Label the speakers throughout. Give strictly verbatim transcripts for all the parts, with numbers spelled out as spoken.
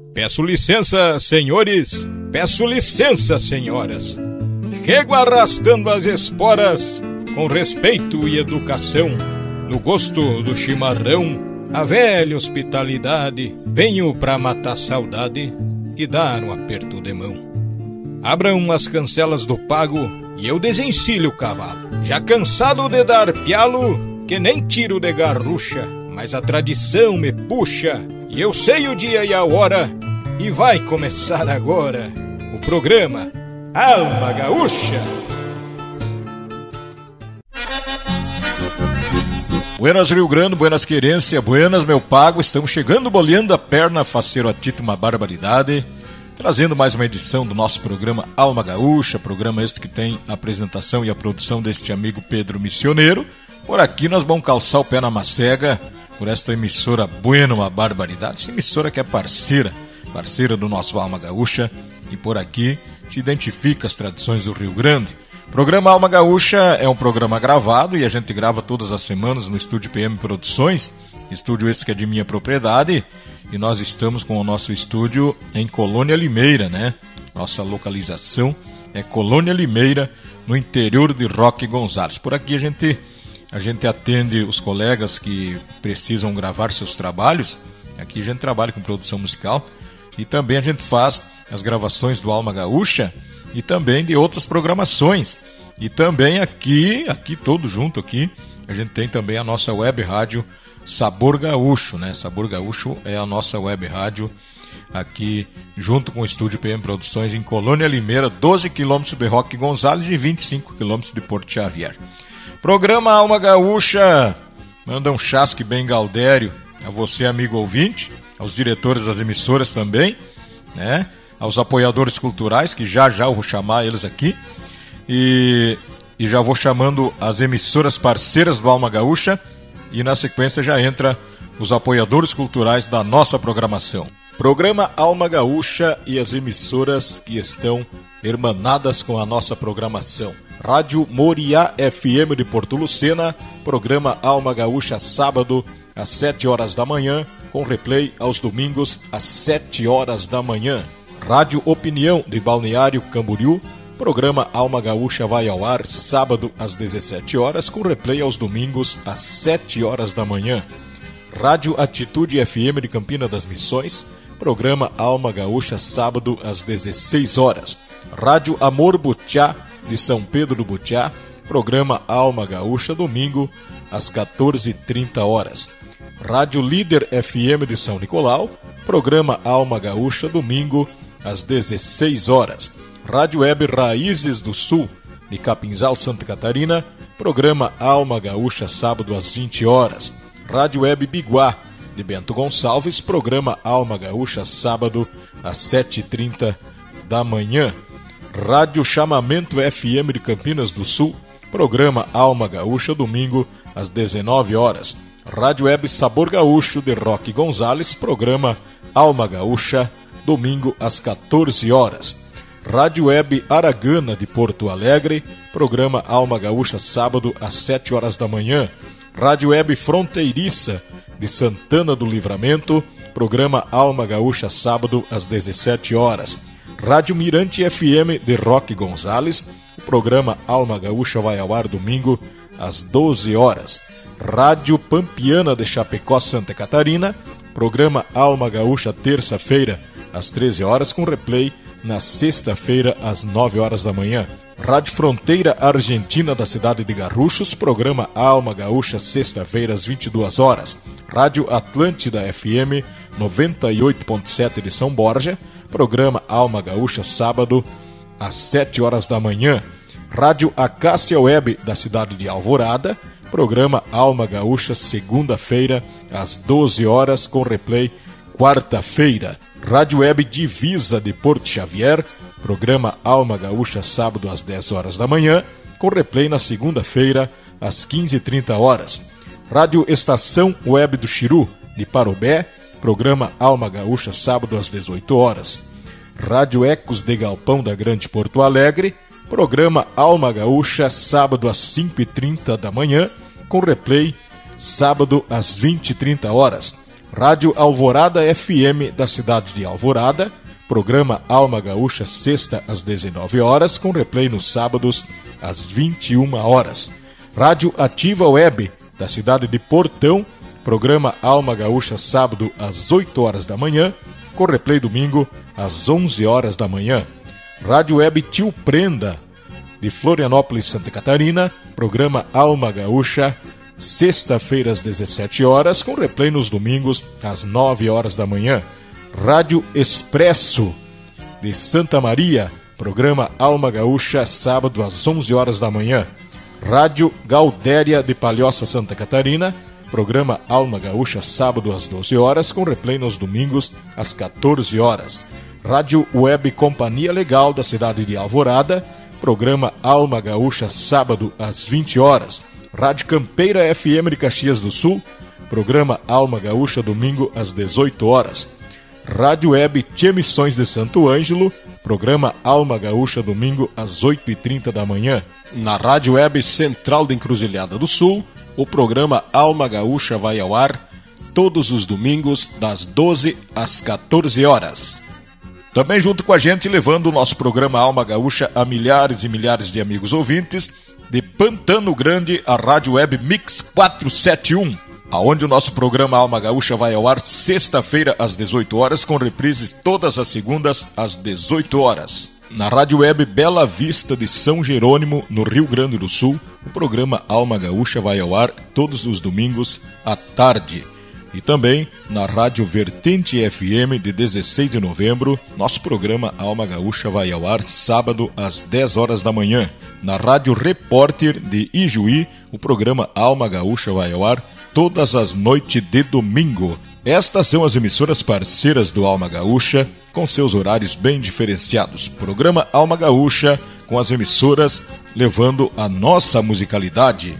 Speaker 1: Peço licença, senhores, peço licença, senhoras. Chego arrastando as esporas, com respeito e educação, no gosto do chimarrão, a velha hospitalidade, venho pra matar saudade e dar um aperto de mão. Abram as cancelas do pago e eu desencilho o cavalo, já cansado de dar pialo, que nem tiro de garrucha, mas a tradição me puxa, e eu sei o dia e a hora, e vai começar agora o programa Alma Gaúcha.
Speaker 2: Buenas Rio Grande, buenas querência, buenas meu pago, estamos chegando boleando a perna, faceiro a tito uma barbaridade, trazendo mais uma edição do nosso programa Alma Gaúcha, programa este que tem a apresentação e a produção deste amigo Pedro Missioneiro. Por aqui nós vamos calçar o pé na macega por esta emissora buena, uma barbaridade, essa emissora que é parceira, parceira do nosso Alma Gaúcha, e por aqui se identifica as tradições do Rio Grande. O programa Alma Gaúcha é um programa gravado e a gente grava todas as semanas no estúdio P M Produções, estúdio esse que é de minha propriedade, e nós estamos com o nosso estúdio em Colônia Limeira, né? Nossa localização é Colônia Limeira, no interior de Roque Gonzales. Por aqui a gente, a gente atende os colegas que precisam gravar seus trabalhos, aqui a gente trabalha com produção musical, e também a gente faz as gravações do Alma Gaúcha, e também de outras programações. E também aqui, aqui todo junto aqui, a gente tem também a nossa web rádio Sabor Gaúcho, né? Sabor Gaúcho é a nossa web rádio aqui junto com o estúdio P M Produções em Colônia Limeira, doze quilômetros de Roque Gonzales e vinte e cinco quilômetros de Porto Xavier. Programa Alma Gaúcha manda um chasque bem gaudério a você, amigo ouvinte, aos diretores das emissoras também, né? Aos apoiadores culturais, que já já eu vou chamar eles aqui, e, e já vou chamando as emissoras parceiras do Alma Gaúcha, e na sequência já entra os apoiadores culturais da nossa programação. Programa Alma Gaúcha e as emissoras que estão hermanadas com a nossa programação. Rádio Moriá F M de Porto Lucena, programa Alma Gaúcha sábado às sete horas da manhã, com replay aos domingos às sete horas da manhã. Rádio Opinião de Balneário Camboriú, programa Alma Gaúcha vai ao ar sábado às dezessete horas, com replay aos domingos às sete horas da manhã. Rádio Atitude F M de Campina das Missões, programa Alma Gaúcha sábado às dezesseis horas. Rádio Amor Butiá de São Pedro do Butiá, programa Alma Gaúcha domingo às quatorze e trinta horas. Rádio Líder F M de São Nicolau, programa Alma Gaúcha domingo às dezesseis horas. Rádio Web Raízes do Sul de Capinzal, Santa Catarina, programa Alma Gaúcha sábado às vinte horas. Rádio Web Biguá de Bento Gonçalves, programa Alma Gaúcha sábado às sete e trinta da manhã. Rádio Chamamento F M de Campinas do Sul, programa Alma Gaúcha domingo às dezenove horas. Rádio Web Sabor Gaúcho de Roque Gonzales, programa Alma Gaúcha domingo às quatorze horas. Rádio Web Aragana de Porto Alegre, programa Alma Gaúcha sábado às sete horas da manhã. Rádio Web Fronteiriça de Santana do Livramento, programa Alma Gaúcha sábado às dezessete horas. Rádio Mirante F M de Roque Gonzales, o programa Alma Gaúcha vai ao ar domingo às doze horas. Rádio Pampiana de Chapecó, Santa Catarina, programa Alma Gaúcha terça-feira às treze horas, com replay na sexta-feira às nove horas da manhã. Rádio Fronteira Argentina da cidade de Garruchos, programa Alma Gaúcha sexta-feira às vinte e duas horas. Rádio Atlântida F M noventa e oito ponto sete de São Borja, programa Alma Gaúcha sábado às sete horas da manhã. Rádio Acácia Web da cidade de Alvorada, programa Alma Gaúcha segunda-feira às doze horas, com replay quarta-feira. Rádio Web Divisa de Porto Xavier, programa Alma Gaúcha sábado às dez horas da manhã, com replay na segunda-feira às quinze e trinta horas. Rádio Estação Web do Xiru de Parobé, programa Alma Gaúcha sábado às dezoito horas. Rádio Ecos de Galpão da Grande Porto Alegre, programa Alma Gaúcha sábado às cinco e trinta da manhã, com replay sábado às vinte e trinta horas. Rádio Alvorada F M da cidade de Alvorada, programa Alma Gaúcha, sexta às dezenove horas, com replay nos sábados às vinte e uma horas. Rádio Ativa Web da cidade de Portão, programa Alma Gaúcha, sábado às oito horas da manhã, com replay domingo às onze horas da manhã. Rádio Web Tio Prenda de Florianópolis, Santa Catarina, programa Alma Gaúcha, sexta-feira às dezessete horas, com replay nos domingos às nove horas da manhã. Rádio Expresso de Santa Maria, programa Alma Gaúcha, sábado às onze horas da manhã. Rádio Gaudéria de Palhoça, Santa Catarina, programa Alma Gaúcha, sábado às doze horas, com replay nos domingos às quatorze horas. Rádio Web Companhia Legal da cidade de Alvorada, programa Alma Gaúcha, sábado às vinte horas. Rádio Campeira F M de Caxias do Sul, programa Alma Gaúcha, domingo às dezoito horas. Rádio Web Tia Missões de Santo Ângelo, programa Alma Gaúcha, domingo às oito e trinta da manhã.
Speaker 3: Na Rádio Web Central da Encruzilhada do Sul, o programa Alma Gaúcha vai ao ar todos os domingos das doze às quatorze horas.
Speaker 2: Também junto com a gente, levando o nosso programa Alma Gaúcha a milhares e milhares de amigos ouvintes, de Pantano Grande, a Rádio Web Mix quatrocentos e setenta e um, aonde o nosso programa Alma Gaúcha vai ao ar sexta-feira às dezoito horas, com reprises todas as segundas às dezoito horas. Na Rádio Web Bela Vista de São Jerônimo, no Rio Grande do Sul, o programa Alma Gaúcha vai ao ar todos os domingos à tarde. E também na Rádio Vertente F M de dezesseis de novembro, nosso programa Alma Gaúcha vai ao ar sábado às dez horas da manhã. Na Rádio Repórter de Ijuí, o programa Alma Gaúcha vai ao ar todas as noites de domingo. Estas são as emissoras parceiras do Alma Gaúcha, com seus horários bem diferenciados. Programa Alma Gaúcha, com as emissoras levando a nossa musicalidade.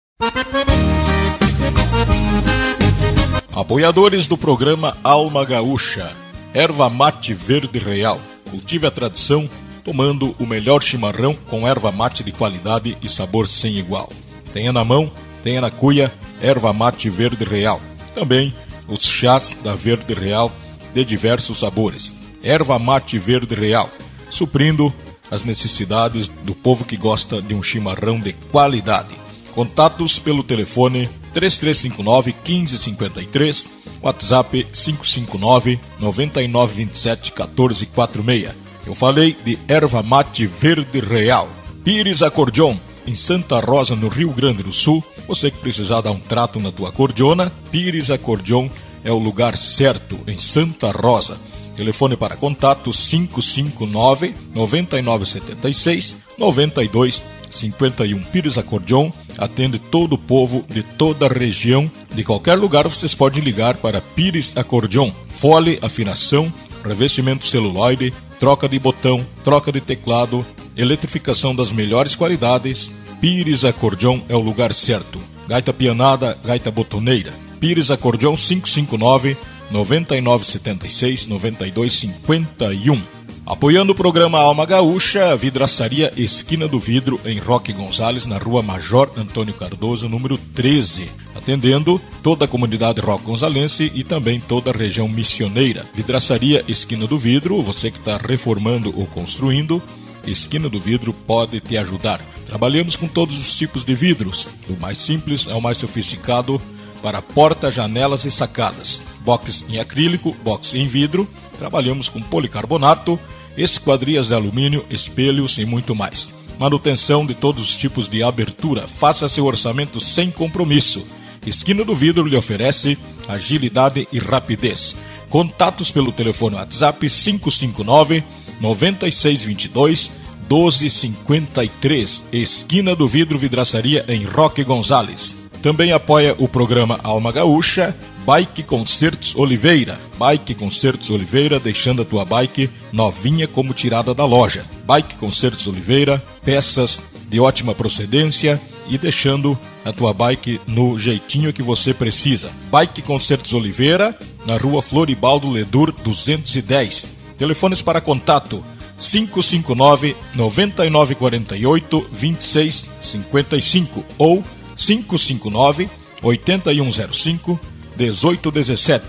Speaker 2: Apoiadores do programa Alma Gaúcha: Erva Mate Verde Real. Cultive a tradição, tomando o melhor chimarrão com erva mate de qualidade e sabor sem igual. Tenha na mão, tenha na cuia, Erva Mate Verde Real. Também os chás da Verde Real de diversos sabores. Erva Mate Verde Real, suprindo as necessidades do povo que gosta de um chimarrão de qualidade. Contatos pelo telefone três três cinco nove, um cinco cinco três, WhatsApp cinco cinco nove, nove nove dois sete, um quatro quatro seis. Eu falei de Erva Mate Verde Real. Pires Acordeon, em Santa Rosa, no Rio Grande do Sul. Você que precisar dar um trato na tua acordeona, Pires Acordeon é o lugar certo, em Santa Rosa. Telefone para contato cinco cinco nove, nove nove sete seis, nove dois cinco um. Pires Acordeon atende todo o povo de toda a região. De qualquer lugar vocês podem ligar para Pires Acordeon. Fole, afinação, revestimento celuloide, troca de botão, troca de teclado, eletrificação das melhores qualidades. Pires Acordeon é o lugar certo. Gaita pianada, gaita botoneira. Pires Acordeon cinco cinco nove, nove nove sete seis, nove dois cinco um. Apoiando o programa Alma Gaúcha, a Vidraçaria Esquina do Vidro, em Roque Gonzales, na rua Major Antônio Cardoso, número treze. Atendendo toda a comunidade roque gonzalense e também toda a região missioneira. Vidraçaria Esquina do Vidro, você que está reformando ou construindo, Esquina do Vidro pode te ajudar. Trabalhamos com todos os tipos de vidros, do mais simples ao mais sofisticado, para portas, janelas e sacadas. Box em acrílico, box em vidro. Trabalhamos com policarbonato, esquadrias de alumínio, espelhos e muito mais. Manutenção de todos os tipos de abertura. Faça seu orçamento sem compromisso. Esquina do Vidro lhe oferece agilidade e rapidez. Contatos pelo telefone WhatsApp cinco cinco nove, nove seis dois dois, um dois cinco três. Esquina do Vidro, Vidraçaria, em Roque Gonzales. Também apoia o programa Alma Gaúcha, Bike Concertos Oliveira. Bike Concertos Oliveira, deixando a tua bike novinha como tirada da loja. Bike Concertos Oliveira, peças de ótima procedência e deixando a tua bike no jeitinho que você precisa. Bike Concertos Oliveira, na rua Floribaldo Ledur duzentos e dez. Telefones para contato cinco cinco nove, nove nove quatro oito, dois seis cinco cinco ou cinco cinco nove, oito um zero cinco, um oito um sete.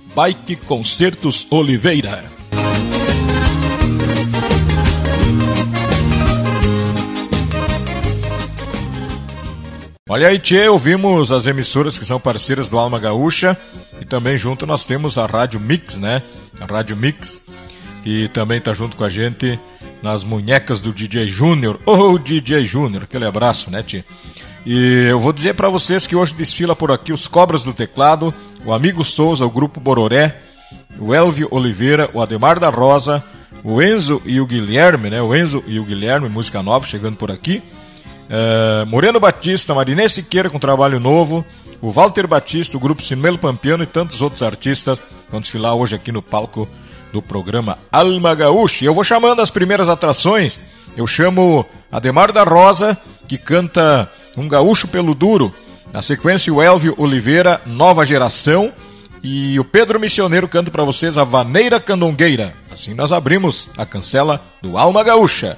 Speaker 3: Bike Concertos Oliveira.
Speaker 2: Olha aí, tchê, ouvimos as emissoras que são parceiras do Alma Gaúcha e também junto nós temos a Rádio Mix, né? A Rádio Mix, que também tá junto com a gente nas munhecas do D J Júnior. Ô, oh, D J Júnior, aquele abraço, né, tchê? E eu vou dizer pra vocês que hoje desfila por aqui os Cobras do Teclado, o Amigo Souza, o Grupo Bororé, o Elvio Oliveira, o Ademar da Rosa, o Enzo e o Guilherme, né? O Enzo e o Guilherme, música nova chegando por aqui. Uh, Moreno Batista, Marinê Siqueira com trabalho novo, o Walter Batista, o grupo Sinuelo Pampiano e tantos outros artistas vão desfilar hoje aqui no palco do programa Alma Gaúcha. E eu vou chamando as primeiras atrações. Eu chamo Ademar da Rosa, que canta Um Gaúcho Pelo Duro. Na sequência o Elvio Oliveira, Nova Geração, e o Pedro Missioneiro canta para vocês a Vaneira Candongueira. Assim nós abrimos a cancela do Alma Gaúcha.